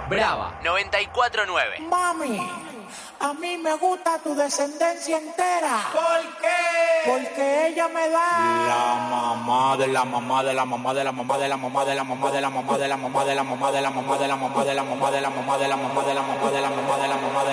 Brava 94.9. Mami, a mí me gusta tu descendencia entera. ¿Por qué? Porque ella me da La mamá de la mamá de la mamá de la mamá de la mamá de la mamá de la mamá de la mamá de la mamá de la mamá de la mamá de la mamá de la mamá de la mamá de la mamá de la mamá de la mamá de la mamá de